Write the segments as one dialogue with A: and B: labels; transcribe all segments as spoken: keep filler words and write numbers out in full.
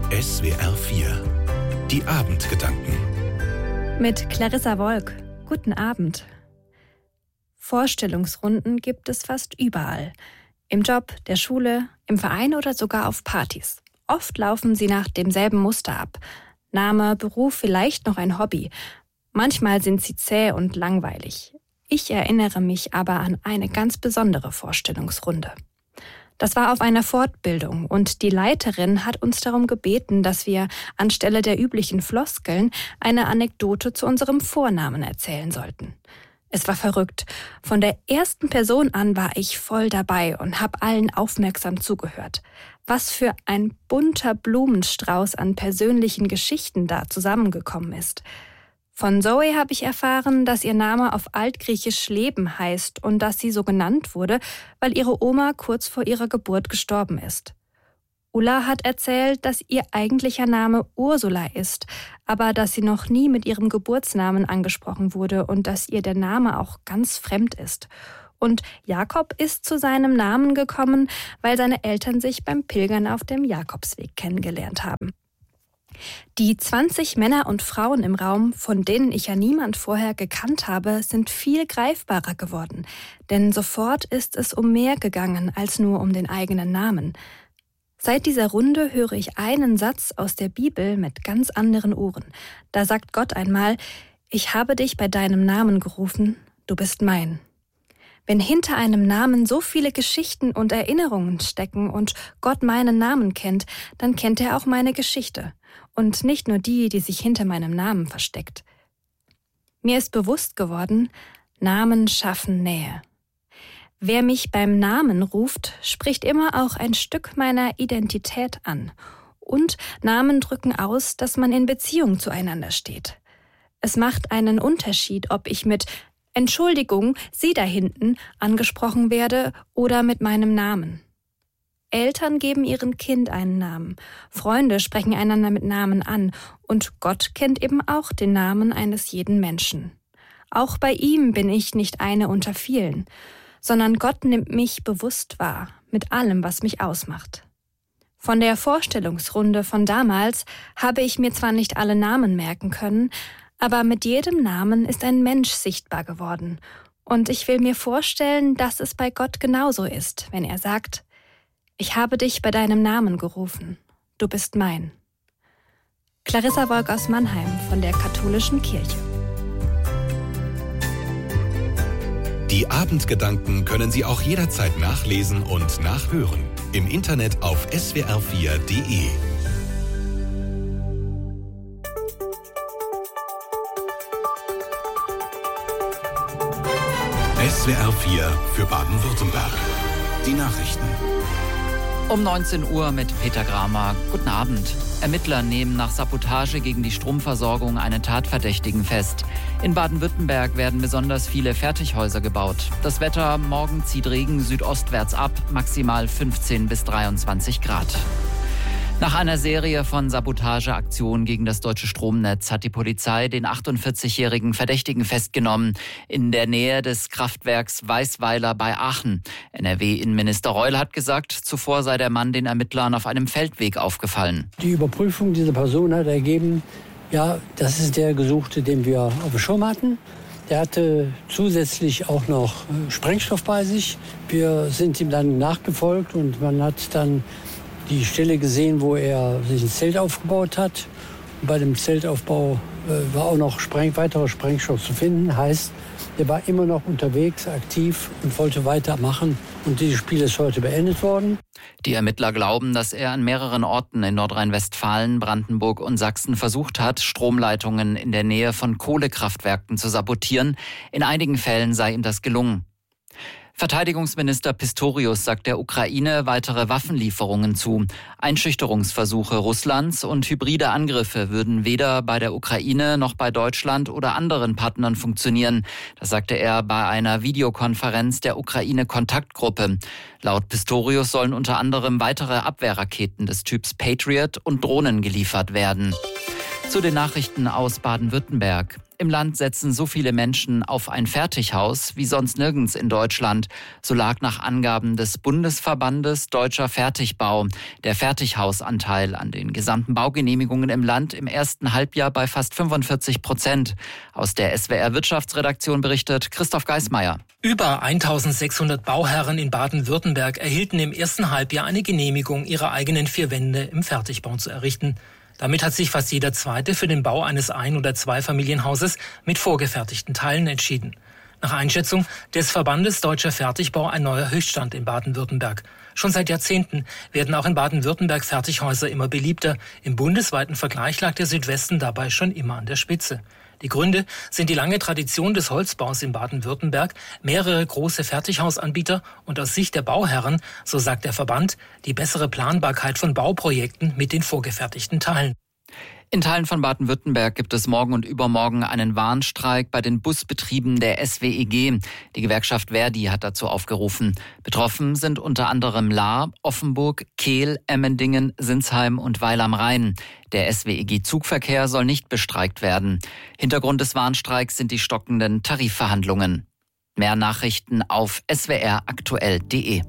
A: S W R vier. Die Abendgedanken.
B: Mit Clarissa Wolk. Guten Abend. Vorstellungsrunden gibt es fast überall. Im Job, der Schule, im Verein oder sogar auf Partys. Oft laufen sie nach demselben Muster ab. Name, Beruf, vielleicht noch ein Hobby. Manchmal sind sie zäh und langweilig. Ich erinnere mich aber an eine ganz besondere Vorstellungsrunde. Das war auf einer Fortbildung und die Leiterin hat uns darum gebeten, dass wir anstelle der üblichen Floskeln eine Anekdote zu unserem Vornamen erzählen sollten. Es war verrückt. Von der ersten Person an war ich voll dabei und habe allen aufmerksam zugehört. Was für ein bunter Blumenstrauß an persönlichen Geschichten da zusammengekommen ist. Von Zoe habe ich erfahren, dass ihr Name auf Altgriechisch Leben heißt und dass sie so genannt wurde, weil ihre Oma kurz vor ihrer Geburt gestorben ist. Ulla hat erzählt, dass ihr eigentlicher Name Ursula ist, aber dass sie noch nie mit ihrem Geburtsnamen angesprochen wurde und dass ihr der Name auch ganz fremd ist. Und Jakob ist zu seinem Namen gekommen, weil seine Eltern sich beim Pilgern auf dem Jakobsweg kennengelernt haben. Die zwanzig Männer und Frauen im Raum, von denen ich ja niemand vorher gekannt habe, sind viel greifbarer geworden. Denn sofort ist es um mehr gegangen als nur um den eigenen Namen. Seit dieser Runde höre ich einen Satz aus der Bibel mit ganz anderen Ohren. Da sagt Gott einmal: Ich habe dich bei deinem Namen gerufen, du bist mein. Wenn hinter einem Namen so viele Geschichten und Erinnerungen stecken und Gott meinen Namen kennt, dann kennt er auch meine Geschichte. Und nicht nur die, die sich hinter meinem Namen versteckt. Mir ist bewusst geworden, Namen schaffen Nähe. Wer mich beim Namen ruft, spricht immer auch ein Stück meiner Identität an. Und Namen drücken aus, dass man in Beziehung zueinander steht. Es macht einen Unterschied, ob ich mit Entschuldigung, Sie da hinten angesprochen werde oder mit meinem Namen. Eltern geben ihrem Kind einen Namen, Freunde sprechen einander mit Namen an und Gott kennt eben auch den Namen eines jeden Menschen. Auch bei ihm bin ich nicht eine unter vielen, sondern Gott nimmt mich bewusst wahr, mit allem, was mich ausmacht. Von der Vorstellungsrunde von damals habe ich mir zwar nicht alle Namen merken können, aber mit jedem Namen ist ein Mensch sichtbar geworden. Und ich will mir vorstellen, dass es bei Gott genauso ist, wenn er sagt: Ich habe dich bei deinem Namen gerufen. Du bist mein. Clarissa Wolk aus Mannheim von der Katholischen Kirche.
A: Die Abendgedanken können Sie auch jederzeit nachlesen und nachhören. Im Internet auf S W R vier Punkt de. S W R vier für Baden-Württemberg. Die Nachrichten.
C: Um neunzehn Uhr mit Peter Gramer. Guten Abend. Ermittler nehmen nach Sabotage gegen die Stromversorgung einen Tatverdächtigen fest. In Baden-Württemberg werden besonders viele Fertighäuser gebaut. Das Wetter: morgen zieht Regen südostwärts ab, maximal fünfzehn bis dreiundzwanzig Grad. Nach einer Serie von Sabotageaktionen gegen das deutsche Stromnetz hat die Polizei den achtundvierzigjährigen Verdächtigen festgenommen in der Nähe des Kraftwerks Weißweiler bei Aachen. N R W-Innenminister Reul hat gesagt, zuvor sei der Mann den Ermittlern auf einem Feldweg aufgefallen.
D: Die Überprüfung dieser Person hat ergeben, ja, das ist der Gesuchte, den wir auf dem Schirm hatten. Der hatte zusätzlich auch noch Sprengstoff bei sich. Wir sind ihm dann nachgefolgt und man hat dann die Stelle gesehen, wo er sich ein Zelt aufgebaut hat. Und bei dem Zeltaufbau äh, war auch noch Spreng, weiterer Sprengstoff zu finden. Heißt, er war immer noch unterwegs, aktiv und wollte weitermachen. Und dieses Spiel ist heute beendet worden.
C: Die Ermittler glauben, dass er an mehreren Orten in Nordrhein-Westfalen, Brandenburg und Sachsen versucht hat, Stromleitungen in der Nähe von Kohlekraftwerken zu sabotieren. In einigen Fällen sei ihm das gelungen. Verteidigungsminister Pistorius sagt der Ukraine weitere Waffenlieferungen zu. Einschüchterungsversuche Russlands und hybride Angriffe würden weder bei der Ukraine noch bei Deutschland oder anderen Partnern funktionieren. Das sagte er bei einer Videokonferenz der Ukraine-Kontaktgruppe. Laut Pistorius sollen unter anderem weitere Abwehrraketen des Typs Patriot und Drohnen geliefert werden. Zu den Nachrichten aus Baden-Württemberg. Im Land setzen so viele Menschen auf ein Fertighaus wie sonst nirgends in Deutschland. So lag nach Angaben des Bundesverbandes Deutscher Fertigbau der Fertighausanteil an den gesamten Baugenehmigungen im Land im ersten Halbjahr bei fast fünfundvierzig Prozent. Aus der S W R Wirtschaftsredaktion berichtet Christoph Geismeier.
E: Über eintausendsechshundert Bauherren in Baden-Württemberg erhielten im ersten Halbjahr eine Genehmigung, ihre eigenen vier Wände im Fertigbau zu errichten. Damit hat sich fast jeder Zweite für den Bau eines Ein- oder Zweifamilienhauses mit vorgefertigten Teilen entschieden. Nach Einschätzung des Verbandes Deutscher Fertigbau ein neuer Höchststand in Baden-Württemberg. Schon seit Jahrzehnten werden auch in Baden-Württemberg Fertighäuser immer beliebter. Im bundesweiten Vergleich lag der Südwesten dabei schon immer an der Spitze. Die Gründe sind die lange Tradition des Holzbaus in Baden-Württemberg, mehrere große Fertighausanbieter und aus Sicht der Bauherren, so sagt der Verband, die bessere Planbarkeit von Bauprojekten mit den vorgefertigten Teilen.
C: In Teilen von Baden-Württemberg gibt es morgen und übermorgen einen Warnstreik bei den Busbetrieben der S W E G. Die Gewerkschaft Verdi hat dazu aufgerufen. Betroffen sind unter anderem Lahr, Offenburg, Kehl, Emmendingen, Sinsheim und Weil am Rhein. Der S W E G-Zugverkehr soll nicht bestreikt werden. Hintergrund des Warnstreiks sind die stockenden Tarifverhandlungen. Mehr Nachrichten auf s w r aktuell punkt d e.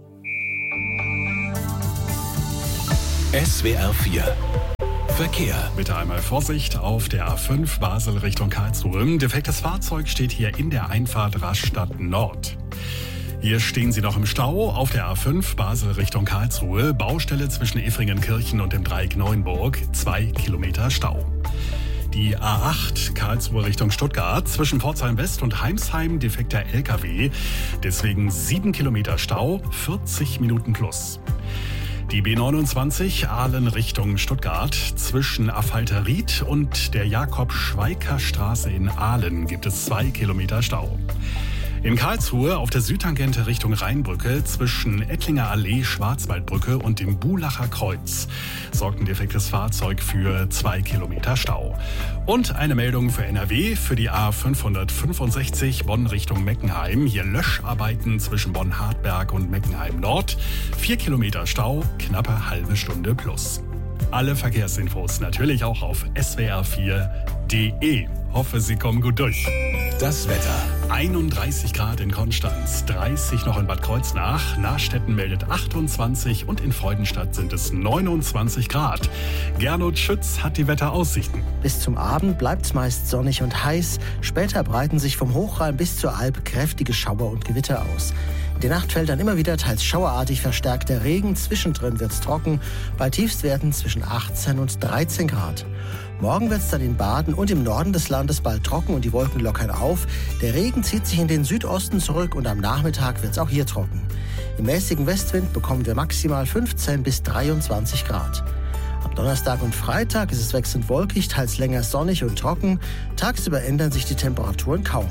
A: S W R vier Verkehr.
F: Bitte einmal Vorsicht auf der A fünf Basel Richtung Karlsruhe. Defektes Fahrzeug steht hier in der Einfahrt Rastatt Nord. Hier stehen Sie noch im Stau auf der A fünf Basel Richtung Karlsruhe. Baustelle zwischen Effringenkirchen und dem Dreieck Neuenburg. Zwei Kilometer Stau. Die A acht Karlsruhe Richtung Stuttgart zwischen Pforzheim West und Heimsheim defekter L K W. Deswegen sieben Kilometer Stau, vierzig Minuten plus. Die B neunundzwanzig Aalen Richtung Stuttgart. Zwischen Affalterried und der Jakob-Schweiker-Straße in Aalen gibt es zwei Kilometer Stau. In Karlsruhe auf der Südtangente Richtung Rheinbrücke zwischen Ettlinger Allee, Schwarzwaldbrücke und dem Bulacher Kreuz sorgt ein defektes Fahrzeug für zwei Kilometer Stau. Und eine Meldung für N R W für die A fünfhundertfünfundsechzig Bonn Richtung Meckenheim. Hier Löscharbeiten zwischen Bonn-Hartberg und Meckenheim Nord. Vier Kilometer Stau, knappe halbe Stunde plus. Alle Verkehrsinfos natürlich auch auf s w r vier punkt d e. Hoffe, Sie kommen gut durch.
A: Das Wetter.
F: einunddreißig Grad in Konstanz, dreißig noch in Bad Kreuznach, Nachstetten meldet achtundzwanzig und in Freudenstadt sind es neunundzwanzig Grad. Gernot Schütz hat die Wetteraussichten.
G: Bis zum Abend bleibt es meist sonnig und heiß. Später breiten sich vom Hochrhein bis zur Alp kräftige Schauer und Gewitter aus. In der Nacht fällt dann immer wieder teils schauerartig verstärkter Regen. Zwischendrin wird es trocken, bei Tiefstwerten zwischen achtzehn und dreizehn Grad. Morgen wird es dann in Baden und im Norden des Landes bald trocken und die Wolken lockern auf. Der Regen zieht sich in den Südosten zurück und am Nachmittag wird es auch hier trocken. Im mäßigen Westwind bekommen wir maximal fünfzehn bis dreiundzwanzig Grad. Am Donnerstag und Freitag ist es wechselnd wolkig, teils länger sonnig und trocken. Tagsüber ändern sich die Temperaturen kaum.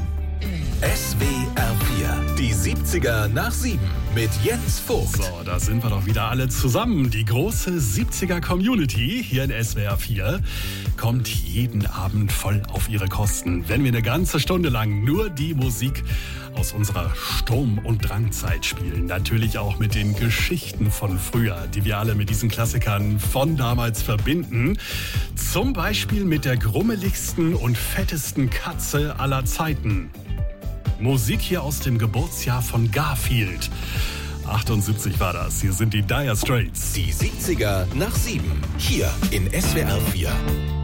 A: S W R vier, die siebziger nach sieben mit Jens Vogt.
F: So, da sind wir doch wieder alle zusammen. Die große siebziger-Community hier in S W R vier kommt jeden Abend voll auf ihre Kosten, wenn wir eine ganze Stunde lang nur die Musik aus unserer Sturm- und Drangzeit spielen. Natürlich auch mit den Geschichten von früher, die wir alle mit diesen Klassikern von damals verbinden. Zum Beispiel mit der grummeligsten und fettesten Katze aller Zeiten. Musik hier aus dem Geburtsjahr von Garfield. achtundsiebzig war das. Hier sind die Dire Straits.
A: Die siebziger nach sieben. Hier in S W R vier.